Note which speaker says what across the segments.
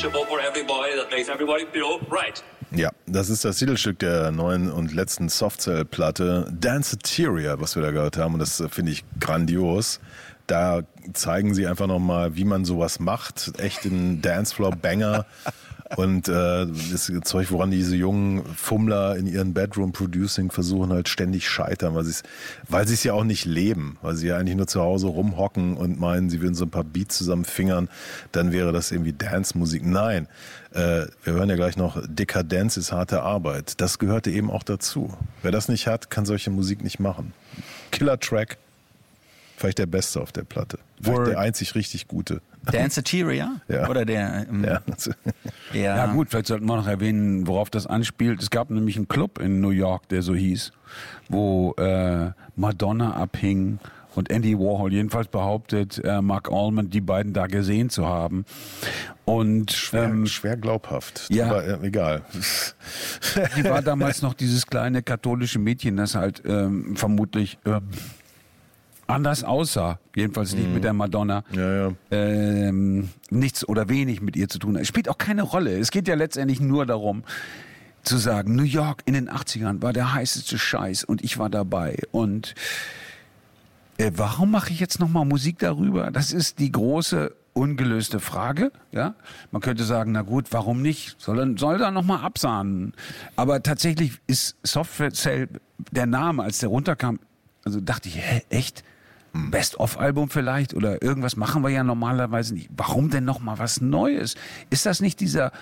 Speaker 1: manageable for everybody, that makes everybody feel right.
Speaker 2: Ja, das ist das Titelstück der neuen und letzten Softcell-Platte Danceteria, was wir da gehört haben. Und das finde ich grandios. Da zeigen sie einfach nochmal, wie man sowas macht. Echt ein Dancefloor-Banger. Und das Zeug, woran diese jungen Fummler in ihren Bedroom-Producing versuchen, halt ständig scheitern, weil sie es ja auch nicht leben, weil sie ja eigentlich nur zu Hause rumhocken und meinen, sie würden so ein paar Beats zusammen fingern, dann wäre das irgendwie Dance-Musik. Nein, wir hören ja gleich noch, Dekadenz ist harte Arbeit. Das gehörte eben auch dazu. Wer das nicht hat, kann solche Musik nicht machen. Killer-Track, vielleicht der beste auf der Platte. Vielleicht der einzig richtig gute.
Speaker 3: Danceteria?
Speaker 2: Ja.
Speaker 3: Oder der...
Speaker 4: Ja gut, vielleicht sollten wir noch erwähnen, worauf das anspielt. Es gab nämlich einen Club in New York, der so hieß, wo Madonna abhing und Andy Warhol jedenfalls behauptet, Mark Allman, die beiden da gesehen zu haben. Und
Speaker 2: schwer glaubhaft,
Speaker 4: ja,
Speaker 2: aber egal.
Speaker 4: Die war damals noch dieses kleine katholische Mädchen, das halt vermutlich... anders aussah, jedenfalls nicht mit der Madonna, nichts oder wenig mit ihr zu tun hat. Es spielt auch keine Rolle. Es geht ja letztendlich nur darum, zu sagen, New York in den 80ern war der heißeste Scheiß und ich war dabei. Und warum mache ich jetzt nochmal Musik darüber? Das ist die große ungelöste Frage. Ja, man könnte sagen, na gut, warum nicht? Soll da nochmal absahnen. Aber tatsächlich ist Softcell der Name, als der runterkam, also dachte ich, echt? Best-of-Album vielleicht oder irgendwas machen wir ja normalerweise nicht. Warum denn noch mal was Neues? Ist das nicht dieser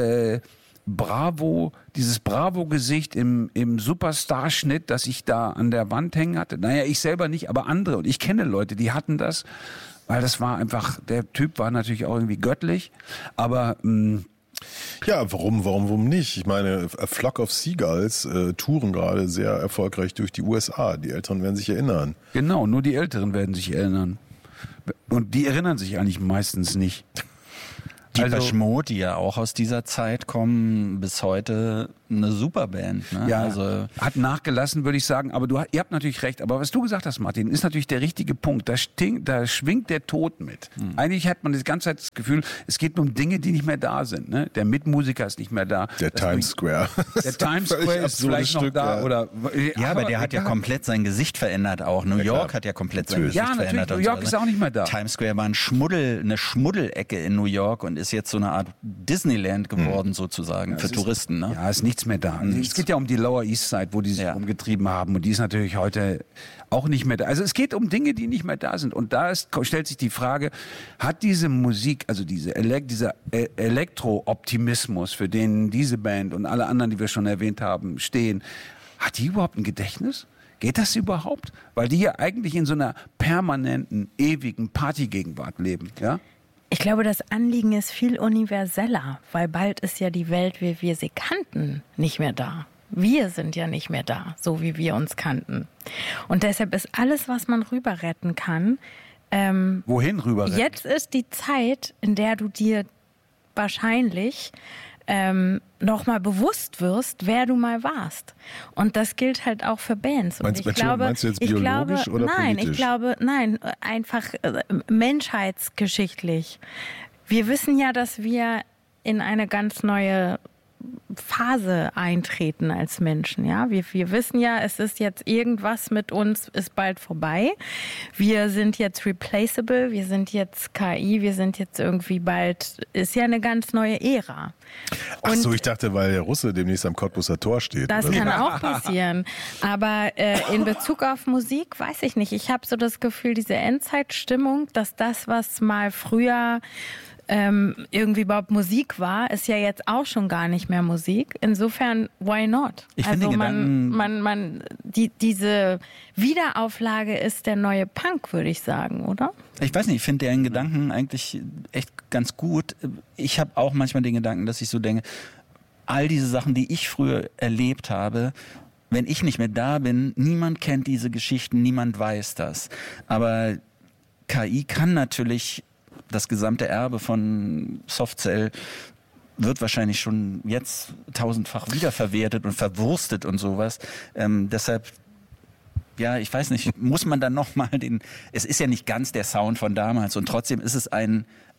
Speaker 4: dieses Bravo-Gesicht im Superstar-Schnitt, das ich da an der Wand hängen hatte? Naja, ich selber nicht, aber andere. Und ich kenne Leute, die hatten das, weil das war einfach, der Typ war natürlich auch irgendwie göttlich, aber...
Speaker 2: Ja, warum nicht? Ich meine, A Flock of Seagulls touren gerade sehr erfolgreich durch die USA. Die Älteren werden sich erinnern.
Speaker 4: Genau, nur die Älteren werden sich erinnern. Und die erinnern sich eigentlich meistens nicht.
Speaker 3: Depeche Mode, die ja auch aus dieser Zeit kommen, bis heute eine Superband. Ne?
Speaker 4: Ja,
Speaker 3: also
Speaker 4: hat nachgelassen, würde ich sagen. Aber ihr habt natürlich recht. Aber was du gesagt hast, Martin, ist natürlich der richtige Punkt. Da schwingt der Tod mit. Eigentlich hat man die ganze Zeit das Gefühl, es geht um Dinge, die nicht mehr da sind. Ne? Der Mitmusiker ist nicht mehr da.
Speaker 2: Der Times Square.
Speaker 4: Der Times Square ist vielleicht noch da.
Speaker 2: Ja.
Speaker 4: Oder,
Speaker 3: aber der hat ja komplett sein Gesicht verändert auch. New York hat ja komplett sein Gesicht verändert.
Speaker 4: New York ist auch nicht mehr da.
Speaker 3: Times Square war eine Schmuddelecke in New York und ist jetzt so eine Art Disneyland geworden sozusagen für Touristen. Ne?
Speaker 4: Ja, ist nichts mehr da. Es geht ja um die Lower East Side, wo die sich rumgetrieben haben und die ist natürlich heute auch nicht mehr da. Also es geht um Dinge, die nicht mehr da sind und da stellt sich die Frage, hat diese Musik, also dieser Elektro-Optimismus, für den diese Band und alle anderen, die wir schon erwähnt haben, stehen, hat die überhaupt ein Gedächtnis? Geht das überhaupt? Weil die ja eigentlich in so einer permanenten, ewigen Partygegenwart leben, ja?
Speaker 5: Ich glaube, das Anliegen ist viel universeller, weil bald ist ja die Welt, wie wir sie kannten, nicht mehr da. Wir sind ja nicht mehr da, so wie wir uns kannten. Und deshalb ist alles, was man rüber retten kann.
Speaker 4: Wohin rüber retten?
Speaker 5: Jetzt ist die Zeit, in der du dir wahrscheinlich nochmal bewusst wirst, wer du mal warst. Und das gilt halt auch für Bands. Und
Speaker 2: Meinst du jetzt biologisch oder politisch?
Speaker 5: Nein, einfach menschheitsgeschichtlich. Wir wissen ja, dass wir in eine ganz neue Phase eintreten als Menschen, ja. Wir wissen ja, es ist jetzt irgendwas mit uns, ist bald vorbei. Wir sind jetzt replaceable, wir sind jetzt KI, wir sind jetzt irgendwie bald, ist ja eine ganz neue Ära.
Speaker 2: Ach so, ich dachte, weil der Russe demnächst am Cottbuser Tor steht.
Speaker 5: Das kann auch passieren. Aber in Bezug auf Musik, weiß ich nicht. Ich habe so das Gefühl, diese Endzeitstimmung, dass das, was mal früher irgendwie überhaupt Musik war, ist ja jetzt auch schon gar nicht mehr Musik. Insofern, why not?
Speaker 3: Ich
Speaker 5: also
Speaker 3: finde
Speaker 5: diese Wiederauflage ist der neue Punk, würde ich sagen, oder?
Speaker 3: Ich weiß nicht, ich finde deren Gedanken eigentlich echt ganz gut. Ich habe auch manchmal den Gedanken, dass ich so denke, all diese Sachen, die ich früher erlebt habe, wenn ich nicht mehr da bin, niemand kennt diese Geschichten, niemand weiß das. Aber KI kann natürlich das gesamte Erbe von Softcell wird wahrscheinlich schon jetzt tausendfach wiederverwertet und verwurstet und sowas. Deshalb, ja, ich weiß nicht, muss man dann nochmal es ist ja nicht ganz der Sound von damals und trotzdem ist es ein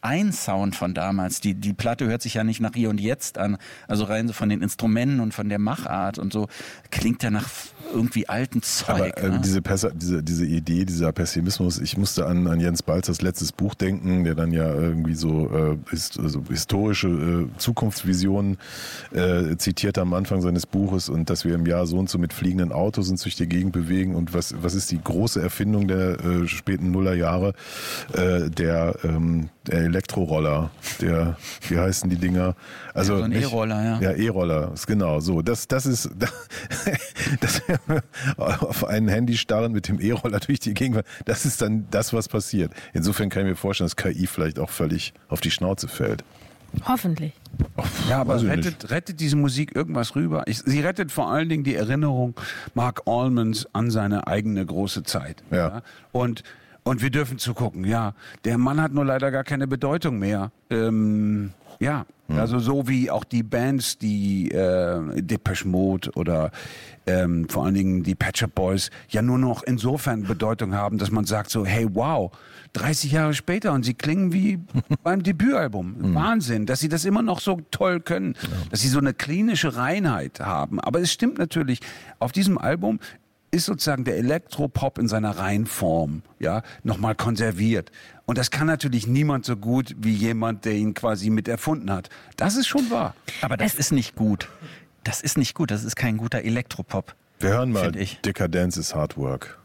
Speaker 3: ein Sound von damals. Die Platte hört sich ja nicht nach Hier und Jetzt an. Also rein so von den Instrumenten und von der Machart und so klingt ja nach irgendwie alten Zeug.
Speaker 2: Aber diese Idee, dieser Pessimismus, ich musste an Jens Balzers letztes Buch denken, der dann ja irgendwie so historische Zukunftsvisionen zitiert am Anfang seines Buches und dass wir im Jahr so und so mit fliegenden Autos uns durch die Gegend bewegen und was ist die große Erfindung der späten Nullerjahre, der Elektroroller, wie heißen die Dinger? Also
Speaker 3: so ein E-Roller, ja.
Speaker 2: Ja, E-Roller, ist genau so. Das ist das auf ein Handy starren mit dem E-Roller durch die Gegend, das ist dann das, was passiert. Insofern kann ich mir vorstellen, dass KI vielleicht auch völlig auf die Schnauze fällt.
Speaker 5: Hoffentlich.
Speaker 4: Ja, aber rettet diese Musik irgendwas rüber? Sie rettet vor allen Dingen die Erinnerung Mark Almonds an seine eigene große Zeit.
Speaker 2: Ja.
Speaker 4: Und wir dürfen zugucken, ja. Der Mann hat nur leider gar keine Bedeutung mehr. Also so wie auch die Bands, die Depeche Mode oder vor allen Dingen die Pet Shop Boys ja nur noch insofern Bedeutung haben, dass man sagt so, hey, wow, 30 Jahre später und sie klingen wie beim Debütalbum. Wahnsinn, dass sie das immer noch so toll können, dass sie so eine klinische Reinheit haben. Aber es stimmt natürlich, auf diesem Album ist sozusagen der Elektropop in seiner Reinform, ja, nochmal konserviert. Und das kann natürlich niemand so gut wie jemand, der ihn quasi mit erfunden hat. Das ist schon wahr.
Speaker 3: Aber das ist nicht gut. Das ist nicht gut. Das ist kein guter Elektropop.
Speaker 2: Wir hören mal Decadence is Hard Work.